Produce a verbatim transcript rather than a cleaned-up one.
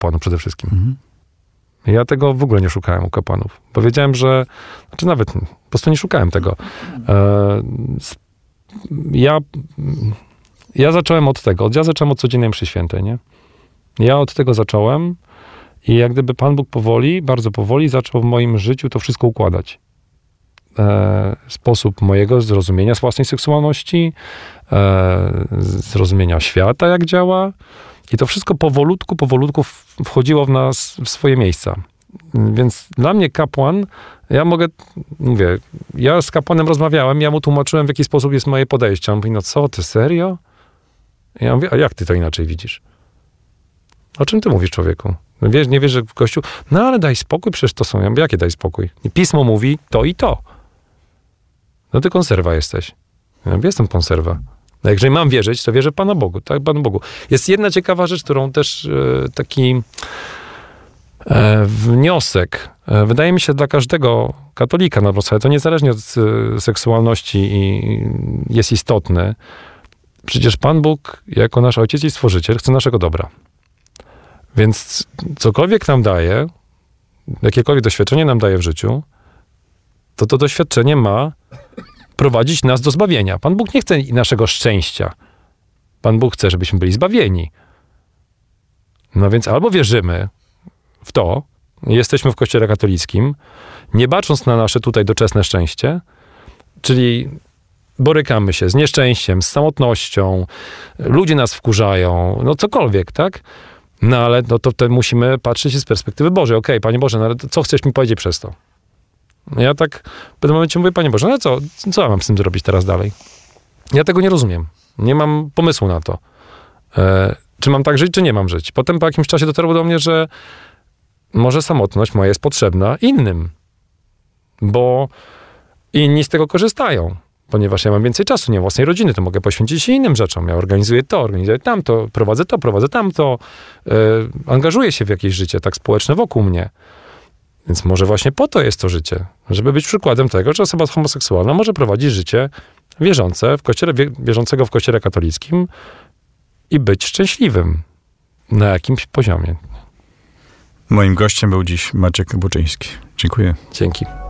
kapłanów przede wszystkim. Mhm. Ja tego w ogóle nie szukałem u kapłanów. Powiedziałem, że... Znaczy nawet po prostu nie szukałem tego. E, ja, ja zacząłem od tego. Ja zacząłem od codziennej mszy świętej, nie? Ja od tego zacząłem i jak gdyby Pan Bóg powoli, bardzo powoli zaczął w moim życiu to wszystko układać. E, sposób mojego zrozumienia własnej seksualności, e, zrozumienia świata, jak działa. I to wszystko powolutku, powolutku wchodziło w nas, w swoje miejsca. Więc dla mnie kapłan, ja mogę, mówię, ja z kapłanem rozmawiałem, ja mu tłumaczyłem, w jaki sposób jest moje podejście. On mówi, no co, ty serio? Ja mówię, a jak ty to inaczej widzisz? O czym ty mówisz, człowieku? No wiesz, nie wiesz, że w Kościół... No ale daj spokój, przecież to są... Ja mówię, jakie daj spokój? Pismo mówi to i to. No ty konserwa jesteś. Ja mówię, jestem konserwa. No jeżeli mam wierzyć, to wierzę Panu Bogu, tak? Panu Bogu. Jest jedna ciekawa rzecz, którą też e, taki e, wniosek, e, wydaje mi się dla każdego katolika na Wrocławiu, to niezależnie od e, seksualności i, jest istotny. Przecież Pan Bóg, jako nasz Ojciec i Stworzyciel, chce naszego dobra. Więc cokolwiek nam daje, jakiekolwiek doświadczenie nam daje w życiu, to to doświadczenie ma prowadzić nas do zbawienia. Pan Bóg nie chce naszego szczęścia. Pan Bóg chce, żebyśmy byli zbawieni. No więc albo wierzymy w to, jesteśmy w Kościele katolickim, nie bacząc na nasze tutaj doczesne szczęście, czyli borykamy się z nieszczęściem, z samotnością, ludzie nas wkurzają, no cokolwiek, tak? No ale no to wtedy musimy patrzeć z perspektywy Bożej. Okej, okay, Panie Boże, no ale co chcesz mi powiedzieć przez to? Ja tak w pewnym momencie mówię, Panie Boże, no co, co ja mam z tym zrobić teraz dalej? Ja tego nie rozumiem. Nie mam pomysłu na to. E, czy mam tak żyć, czy nie mam żyć? Potem po jakimś czasie dotarło do mnie, że może samotność moja jest potrzebna innym. Bo inni z tego korzystają. Ponieważ ja mam więcej czasu, nie mam własnej rodziny, to mogę poświęcić się innym rzeczom. Ja organizuję to, organizuję tamto, prowadzę to, prowadzę tamto. E, angażuję się w jakieś życie tak społeczne wokół mnie. Więc może właśnie po to jest to życie, żeby być przykładem tego, że osoba homoseksualna może prowadzić życie wierzące w kościele, wierzącego w Kościele katolickim i być szczęśliwym na jakimś poziomie. Moim gościem był dziś Maciek Buczyński. Dziękuję. Dzięki.